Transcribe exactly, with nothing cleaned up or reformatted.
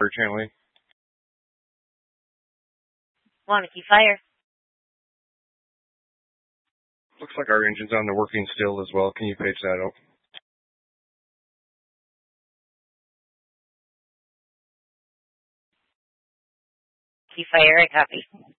channeling. One, key fire. Looks like our engine's on the working still as well. Can you page that out? Key fire, I copy.